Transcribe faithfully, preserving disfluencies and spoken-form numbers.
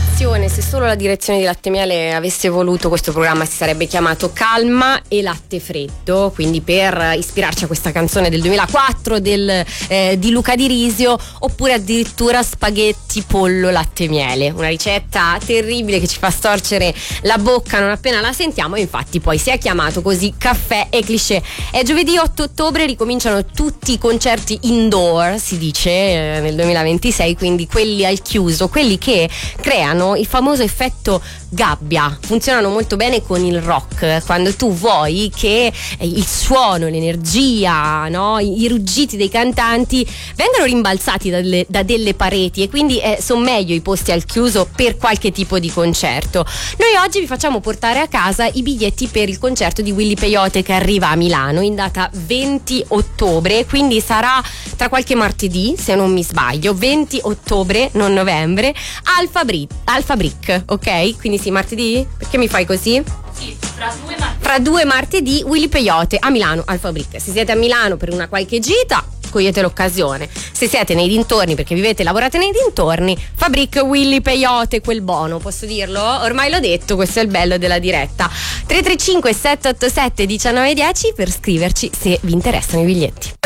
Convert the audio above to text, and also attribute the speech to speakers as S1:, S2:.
S1: direzione, se solo la direzione di Latte Miele avesse voluto, questo programma si sarebbe chiamato Calma e Latte Freddo, quindi per ispirarci a questa canzone del duemilaquattro del, eh, di Luca Di Risio, oppure addirittura spaghetti pollo latte miele, una ricetta terribile che ci fa storcere la bocca non appena la sentiamo, e infatti poi si è chiamato così Caffè e Cliché. È giovedì otto ottobre, ricominciano tutti i concerti indoor, si dice, eh, nel duemilaventisei, quindi quelli al chiuso, quelli che creano il famoso effetto gabbia, funzionano molto bene con il rock, quando tu vuoi che il suono, l'energia, no, i ruggiti dei cantanti vengano rimbalzati da delle, da delle pareti, e quindi eh, sono meglio i posti al chiuso per qualche tipo di concerto. Noi oggi vi facciamo portare a casa i biglietti per il concerto di Willy Peyote, che arriva a Milano in data venti ottobre, quindi sarà tra qualche martedì, se non mi sbaglio, venti ottobre, non novembre, al Fabri- al Fabric, ok? Quindi sì, martedì? Perché mi fai così?
S2: Sì, fra due martedì.
S1: Fra due martedì, Willy Peyote a Milano, al Fabric. Se siete a Milano per una qualche gita, cogliete l'occasione. Se siete nei dintorni, perché vivete e lavorate nei dintorni, Fabric Willy Peyote, quel bono, posso dirlo? Ormai l'ho detto, questo è il bello della diretta. tre tre cinque sette otto sette uno nove uno zero per scriverci se vi interessano i biglietti.